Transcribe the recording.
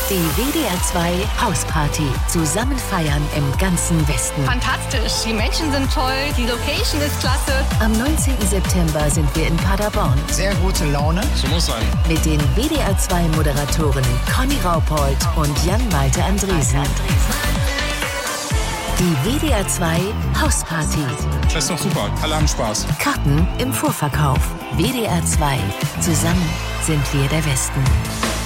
Die WDR 2 Hausparty. Zusammen feiern im ganzen Westen. Fantastisch, die Menschen sind toll, die Location ist klasse. Am 19. September sind wir in Paderborn. Sehr gute Laune. So muss sein. Mit den WDR 2 Moderatoren Conny Raupold und Jan-Malte Andresen. Die WDR 2 Hausparty. Das ist doch super. Alle haben Spaß. Karten im Vorverkauf. WDR 2. Zusammen sind wir der Westen.